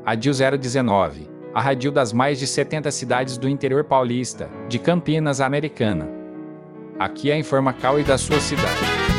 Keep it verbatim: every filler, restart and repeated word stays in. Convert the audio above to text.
Radil zero dezenove, a radil das mais de setenta cidades do interior paulista, de Campinas, Americana. Aqui é a Informacal e da sua cidade.